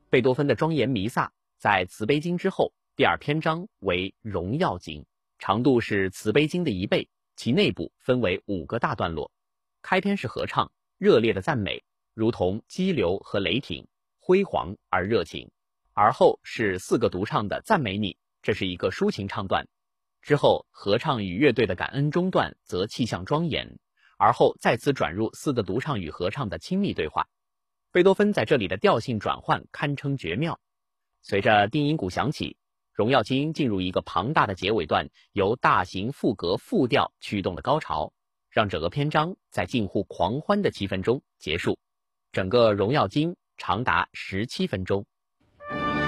贝多芬的庄严弥撒在慈悲经之后，第2篇章为荣耀经，长度是慈悲经的1倍，其内部分为5个大段落。开篇是合唱，热烈的赞美，如同激流和雷霆，辉煌而热情。而后是4个独唱的赞美你，这是一个抒情唱段。之后合唱与乐队的感恩中段则气象庄严，而后再次转入4个独唱与合唱的亲密对话。贝多芬在这里的调性转换堪称绝妙。随着定音鼓响起，荣耀经进入一个庞大的结尾段，由大型赋格复调驱动的高潮，让整个篇章在近乎狂欢的气氛中结束。整个荣耀经长达17分钟。